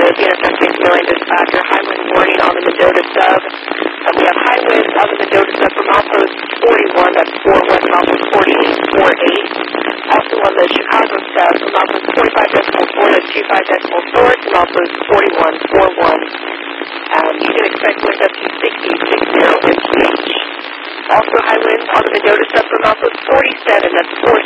Philippine affecting Mailing Dispatcher. High wind warning on the Mendota sub. We have high winds on the Mendota sub from outpost 41, that's 41 from outpost 48, 48. Also on the Chicago sub from outpost 45.4, that's 25 decimal north from outpost 41, 41. You can expect winds up to 60 MPH. Also high winds on the Mendota sub from outpost 47, that's 40